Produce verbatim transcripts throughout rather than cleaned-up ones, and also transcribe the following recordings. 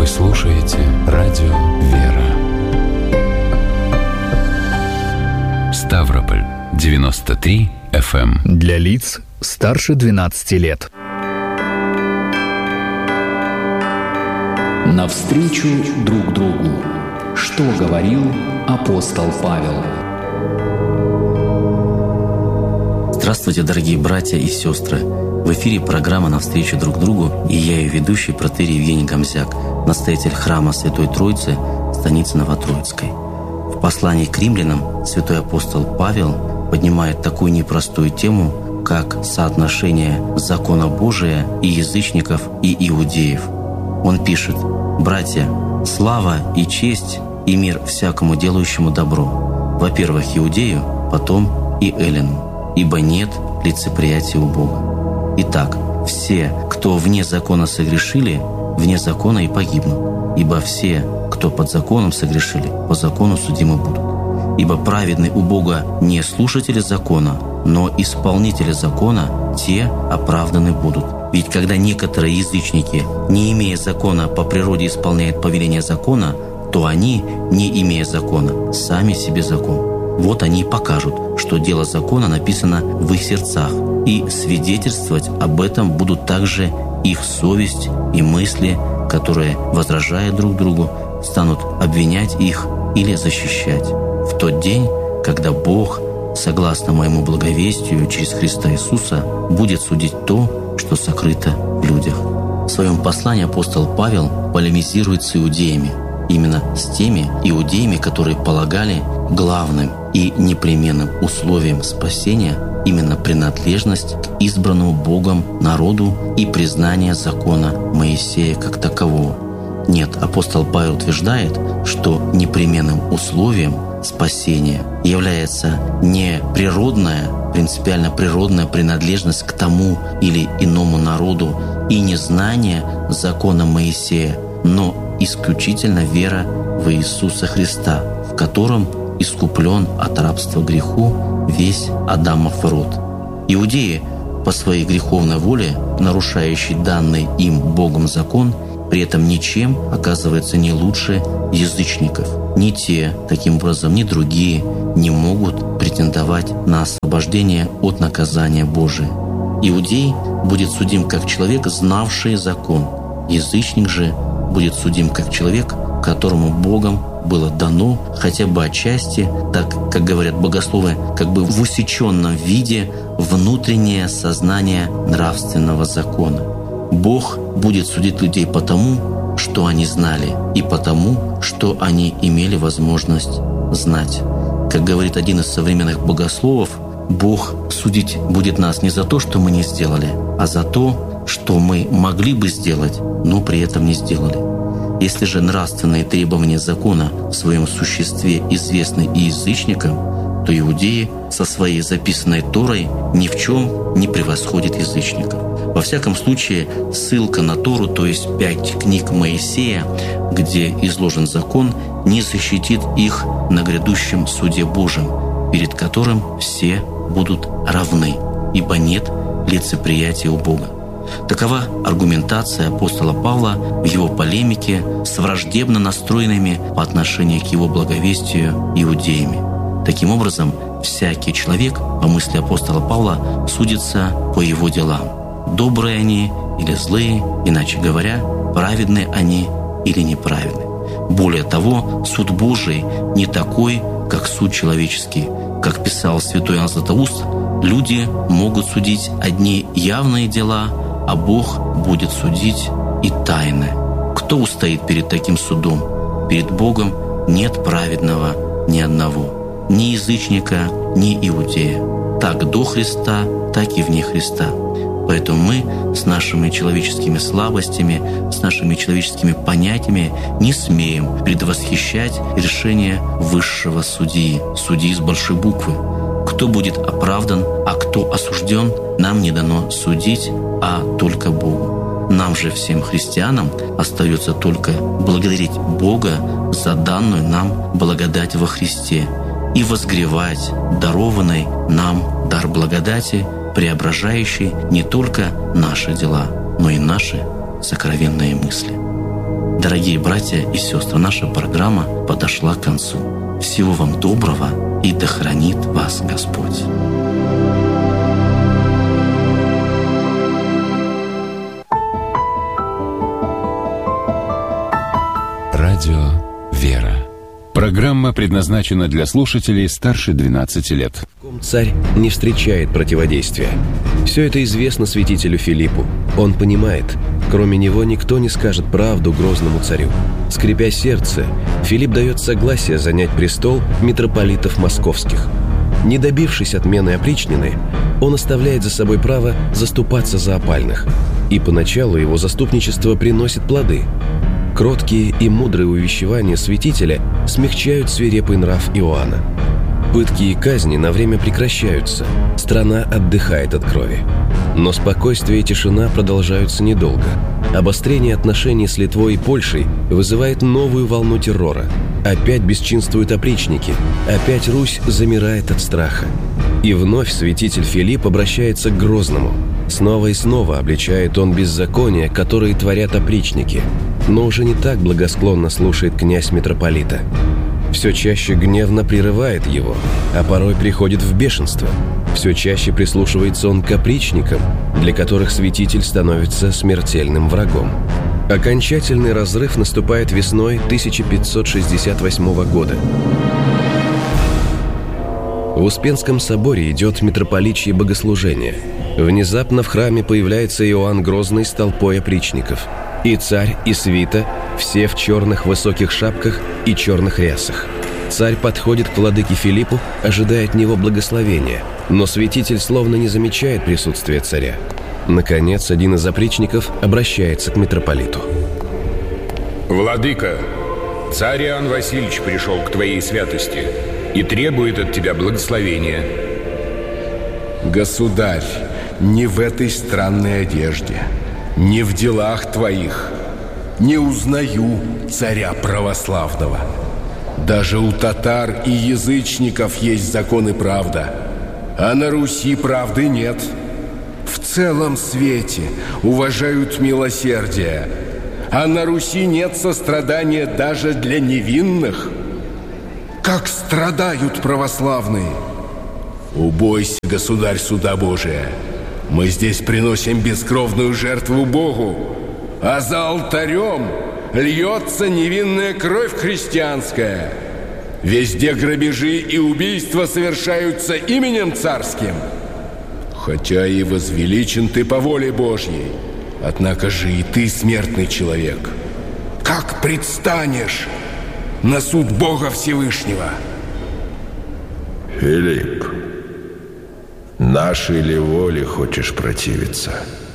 Вы слушаете радио «Вера». Ставрополь девяносто три эф эм. Для лиц старше двенадцати лет. Навстречу друг другу. Что говорил апостол Павел? Здравствуйте, дорогие братья и сестры! В эфире программа «Навстречу друг другу», и я ее ведущий протоиерей Евгений Гомзяк, настоятель храма Святой Троицы, станицы Новотроицкой. В послании к римлянам святой апостол Павел поднимает такую непростую тему, как соотношение закона Божия и язычников, и иудеев. Он пишет: «Братья, слава и честь и мир всякому делающему добро, во-первых, иудею, потом и эллину, ибо нет лицеприятия у Бога. Итак, все, кто вне закона согрешили, вне закона и погибнут, ибо все, кто под законом согрешили, по закону судимы будут. Ибо праведны у Бога не слушатели закона, но исполнители закона, те оправданы будут. Ведь когда некоторые язычники, не имея закона, по природе исполняют повеление закона, то они, не имея закона, сами себе закон. Вот они и покажут, что дело закона написано в их сердцах, и свидетельствовать об этом будут также их совесть и мысли, которые, возражая друг другу, станут обвинять их или защищать. В тот день, когда Бог, согласно моему благовестию через Христа Иисуса, будет судить то, что сокрыто в людях». В своем послании апостол Павел полемизирует с иудеями, именно с теми иудеями, которые полагали главным и непременным условием спасения именно принадлежность к избранному Богом народу и признание закона Моисея как такового. Нет, апостол Павел утверждает, что непременным условием спасения является не природная, принципиально природная принадлежность к тому или иному народу и не знание закона Моисея, но исключительно вера в Иисуса Христа, в котором искуплен от рабства греху весь Адамов род. Иудеи, по своей греховной воле, нарушающие данный им Богом закон, при этом ничем оказывается не лучше язычников. Ни те, таким образом, ни другие не могут претендовать на освобождение от наказания Божия. Иудей будет судим как человек, знавший закон. Язычник же будет судим как человек, которому Богом было дано хотя бы отчасти, так, как говорят богословы, как бы в усеченном виде внутреннее сознание нравственного закона. Бог будет судить людей по тому, что они знали, и потому, что они имели возможность знать. Как говорит один из современных богословов, Бог судить будет нас не за то, что мы не сделали, а за то, что мы могли бы сделать, но при этом не сделали. Если же нравственные требования закона в своем существе известны и язычникам, то иудеи со своей записанной Торой ни в чем не превосходят язычников. Во всяком случае, ссылка на Тору, то есть пять книг Моисея, где изложен закон, не защитит их на грядущем суде Божьем, перед которым все будут равны, ибо нет лицеприятия у Бога. Такова аргументация апостола Павла в его полемике с враждебно настроенными по отношению к его благовестию иудеями. Таким образом, всякий человек, по мысли апостола Павла, судится по его делам. Добрые они или злые, иначе говоря, праведны они или неправедны. Более того, суд Божий не такой, как суд человеческий. Как писал святой Иоанн Златоуст, люди могут судить одни явные дела, а Бог будет судить и тайны. Кто устоит перед таким судом? Перед Богом нет праведного ни одного, ни язычника, ни иудея. Так до Христа, так и вне Христа. Поэтому мы с нашими человеческими слабостями, с нашими человеческими понятиями не смеем предвосхищать решение высшего судьи, судьи с большой буквы. Кто будет оправдан, а кто осужден, нам не дано судить, а только Богу. Нам же, всем христианам, остается только благодарить Бога за данную нам благодать во Христе и возгревать дарованный нам дар благодати, преображающий не только наши дела, но и наши сокровенные мысли. Дорогие братья и сестры, наша программа подошла к концу. Всего вам доброго, и да хранит вас Господь. Радио «Вера». Программа предназначена для слушателей старше двенадцати лет. Царь не встречает противодействия. Все это известно святителю Филиппу. Он понимает, кроме него никто не скажет правду грозному царю. Скрипя сердце, Филипп дает согласие занять престол митрополитов московских. Не добившись отмены опричнины, он оставляет за собой право заступаться за опальных. И поначалу его заступничество приносит плоды. Кроткие и мудрые увещевания святителя смягчают свирепый нрав Иоанна. Пытки и казни на время прекращаются, страна отдыхает от крови. Но спокойствие и тишина продолжаются недолго. Обострение отношений с Литвой и Польшей вызывает новую волну террора. Опять бесчинствуют опричники, опять Русь замирает от страха. И вновь святитель Филипп обращается к Грозному. Снова и снова обличает он беззакония, которые творят опричники. Но уже не так благосклонно слушает князь митрополита. Все чаще гневно прерывает его, а порой приходит в бешенство. Все чаще прислушивается он к опричникам, для которых святитель становится смертельным врагом. Окончательный разрыв наступает весной тысяча пятьсот шестьдесят восьмого года. В Успенском соборе идет митрополичье богослужение. Внезапно в храме появляется Иоанн Грозный с толпой опричников. И царь, и свита, все в черных высоких шапках и черных рясах. Царь подходит к владыке Филиппу, ожидая от него благословения, но святитель словно не замечает присутствия царя. Наконец, один из опричников обращается к митрополиту. «Владыка, царь Иоанн Васильевич пришел к твоей святости и требует от тебя благословения». «Государь, не в этой странной одежде, не в делах твоих не узнаю царя православного. Даже у татар и язычников есть закон и правда, а на Руси правды нет. В целом свете уважают милосердие, а на Руси нет сострадания даже для невинных. Как страдают православные! Убойся, государь, суда Божия. Мы здесь приносим бескровную жертву Богу, а за алтарем льется невинная кровь христианская. Везде грабежи и убийства совершаются именем царским. Хотя и возвеличен ты по воле Божьей, однако же и ты смертный человек. Как предстанешь на суд Бога Всевышнего?» Филипп, нашей ли воле хочешь противиться?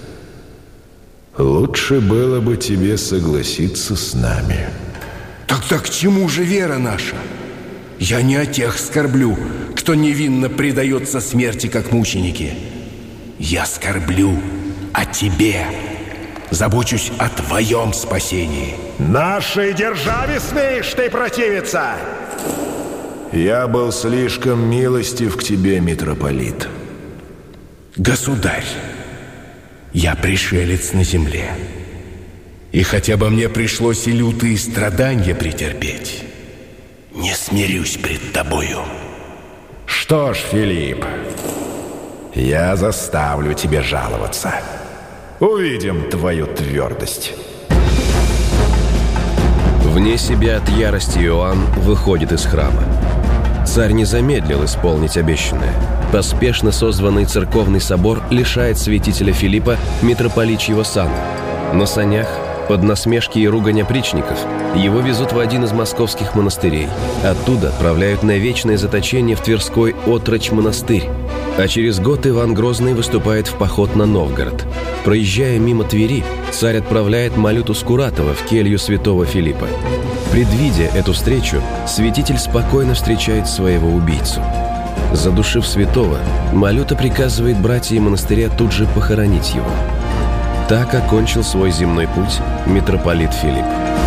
Лучше было бы тебе согласиться с нами. Тогда к чему же вера наша? Я не о тех скорблю, кто невинно предается смерти, как мученики. Я скорблю о тебе, забочусь о твоем спасении. Нашей державе смеешь ты противиться? Я был слишком милостив к тебе, митрополит. Государь, я пришелец на земле, и хотя бы мне пришлось и лютые страдания претерпеть, не смирюсь пред тобою. Что ж, Филипп, я заставлю тебя жаловаться. Увидим твою твердость. Вне себя от ярости Иоанн выходит из храма. Царь не замедлил исполнить обещанное. Поспешно созванный церковный собор лишает святителя Филиппа митрополичьего сана. На санях, под насмешки и ругань опричников, его везут в один из московских монастырей. Оттуда отправляют на вечное заточение в Тверской отрочь монастырь. А через год Иван Грозный выступает в поход на Новгород. Проезжая мимо Твери, царь отправляет Малюту Скуратова в келью святого Филиппа. Предвидя эту встречу, святитель спокойно встречает своего убийцу. Задушив святого, Малюта приказывает братьям монастыря тут же похоронить его. Так окончил свой земной путь митрополит Филипп.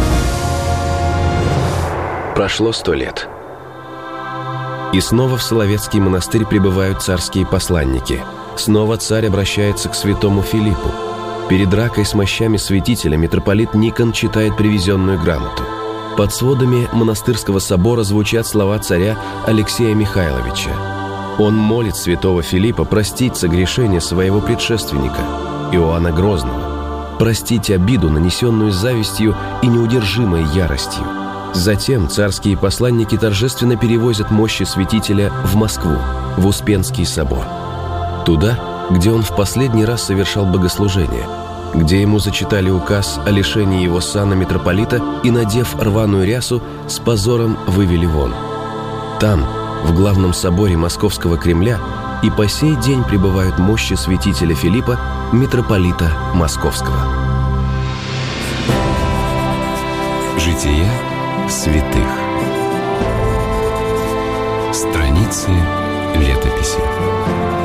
Прошло сто лет. И снова в Соловецкий монастырь прибывают царские посланники. Снова царь обращается к святому Филиппу. Перед ракой с мощами святителя митрополит Никон читает привезенную грамоту. Под сводами монастырского собора звучат слова царя Алексея Михайловича. Он молит святого Филиппа простить согрешение своего предшественника, Иоанна Грозного, простить обиду, нанесенную завистью и неудержимой яростью. Затем царские посланники торжественно перевозят мощи святителя в Москву, в Успенский собор. Туда, где он в последний раз совершал богослужение, где ему зачитали указ о лишении его сана митрополита и, надев рваную рясу, с позором вывели вон. Там, в главном соборе Московского Кремля, и по сей день пребывают мощи святителя Филиппа, митрополита Московского. Жития святых. Страницы летописи.